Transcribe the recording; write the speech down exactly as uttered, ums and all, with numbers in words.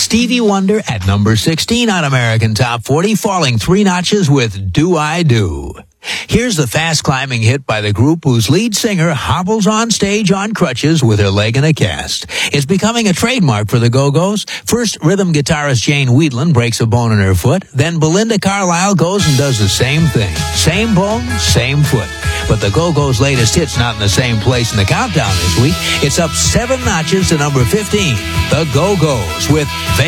Stevie Wonder at number sixteen on American Top forty, falling three notches with Do I Do. Here's the fast-climbing hit by the group whose lead singer hobbles on stage on crutches with her leg in a cast. It's becoming a trademark for the Go-Go's. First, rhythm guitarist Jane Wiedlin breaks a bone in her foot. Then Belinda Carlisle goes and does the same thing. Same bone, same foot. But the Go-Go's latest hit's not in the same place in the countdown this week. It's up seven notches to number fifteen. The Go-Go's with